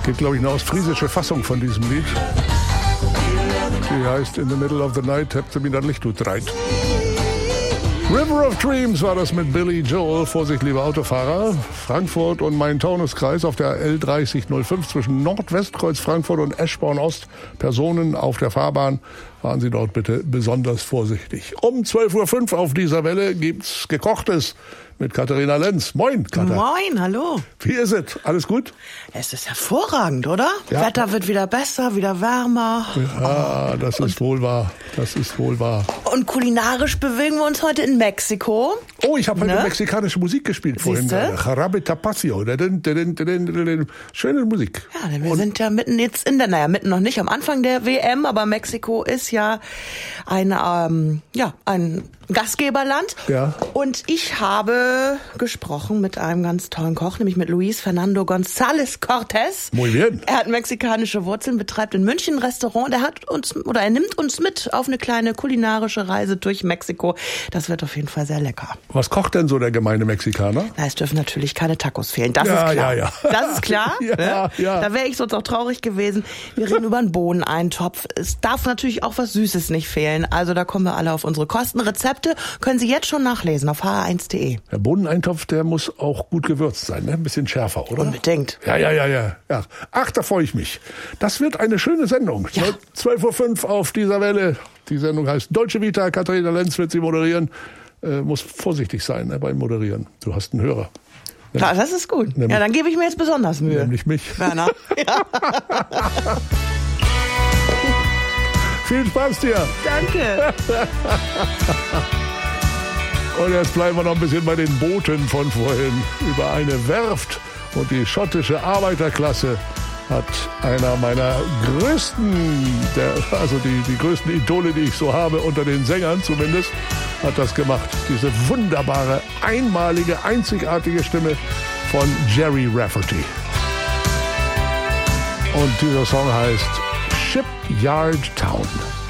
Es gibt, glaube ich, eine ostfriesische Fassung von diesem Lied. Die heißt In the Middle of the Night, habt ihr mir dann Licht dreit. River of Dreams war das mit Billy Joel. Vorsicht, liebe Autofahrer. Frankfurt und Main-Taunus-Kreis auf der L3005 zwischen Nordwestkreuz Frankfurt und Eschborn Ost. Personen auf der Fahrbahn. Fahren Sie dort bitte besonders vorsichtig. Um 12.05 Uhr auf dieser Welle gibt's Gekochtes mit Katharina Lenz. Moin, Katha. Moin, hallo. Wie ist es? Alles gut? Es ist hervorragend, oder? Ja. Wetter wird wieder besser, wieder wärmer. Ja, das ist wohl wahr. Das ist wohl wahr. Und kulinarisch bewegen wir uns heute in Mexiko. Oh, ich habe heute mexikanische Musik gespielt vorhin. Jarabe Tapacio. Schöne Musik. Ja, denn wir sind ja mitten jetzt mitten noch nicht am Anfang der WM, aber Mexiko ist ja ein Gastgeberland. Ja. Und ich habe gesprochen mit einem ganz tollen Koch, nämlich mit Luis Fernando González Cortés. Muy bien. Er hat mexikanische Wurzeln, betreibt in München ein Restaurant. Er nimmt uns mit auf eine kleine kulinarische Reise durch Mexiko. Das wird auf jeden Fall sehr lecker. Was kocht denn so der gemeine Mexikaner? Na, es dürfen natürlich keine Tacos fehlen. Das ist klar. Ja. Das ist klar. Ja. Da wäre ich sonst auch traurig gewesen. Wir reden über einen Bohneneintopf. Es darf natürlich auch was Süßes nicht fehlen. Also da kommen wir alle auf unsere Kosten. Rezepte können Sie jetzt schon nachlesen auf hr1.de. Der Bohneneintopf, der muss auch gut gewürzt sein, ne? Ein bisschen schärfer, oder? Unbedingt. Ja. Ach, da freue ich mich. Das wird eine schöne Sendung. Ja. 12.05 Uhr auf dieser Welle. Die Sendung heißt Deutsche Vita. Katharina Lenz wird sie moderieren. Muss vorsichtig sein, ne, beim Moderieren. Du hast einen Hörer. Klar, das ist gut. Ja, dann gebe ich mir jetzt besonders Mühe. Nämlich mich. Werner. Ja. Viel Spaß dir. Danke. Und jetzt bleiben wir noch ein bisschen bei den Booten von vorhin. Über eine Werft und die schottische Arbeiterklasse hat einer meiner größten, die größten Idole, die ich so habe, unter den Sängern zumindest, hat das gemacht. Diese wunderbare, einmalige, einzigartige Stimme von Gerry Rafferty. Und dieser Song heißt Shipyard Town.